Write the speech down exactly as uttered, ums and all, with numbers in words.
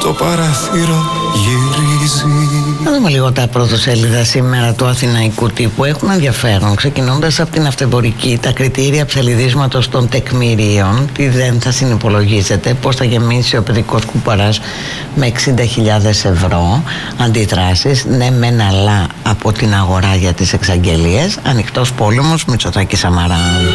το παραθύρο γυρίζει. Να δούμε λίγο τα πρωτοσέλιδα σήμερα του αθηναϊκού τύπου. Έχουν ενδιαφέρον, ξεκινώντας από την αυτεμπορική, τα κριτήρια ψαλιδίσματος των τεκμηρίων, τι δεν θα συνυπολογίζεται, πώς θα γεμίσει ο παιδικός κουπαράς με εξήντα χιλιάδες ευρώ. Αντιδράσεις, ναι μεν αλλά από την αγορά για τις εξαγγελίες. Ανοιχτός πόλεμος, Μητσοτάκη Σαμαρά.